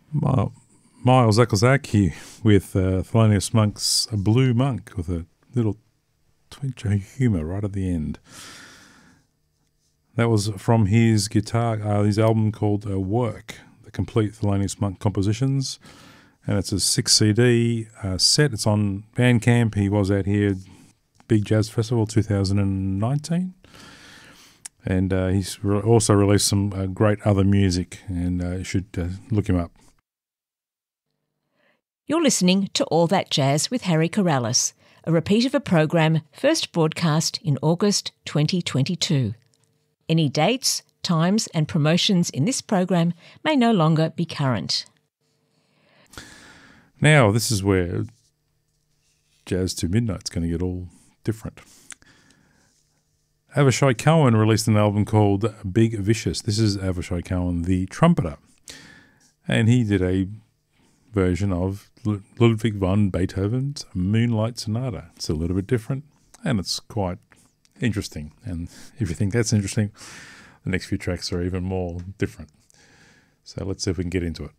Mi- Miles Ecclesacchi with Thelonious Monk's A Blue Monk with a little twinge of humour right at the end. That was from his his album called Work, the complete Thelonious Monk compositions. And it's a 6 CD set. It's on Bandcamp. He was out here, Big Jazz Festival 2019. And he's also released some great other music, and you should look him up. You're listening to All That Jazz with Harry Corrales, a repeat of a program first broadcast in August 2022. Any dates, times and promotions in this program may no longer be current. Now, this is where Jazz to Midnight's going to get all different. Avishai Cohen released an album called Big Vicious. This is Avishai Cohen, the trumpeter. And he did a version of Ludwig van Beethoven's Moonlight Sonata. It's a little bit different, and it's quite interesting. And if you think that's interesting, the next few tracks are even more different. So let's see if we can get into it.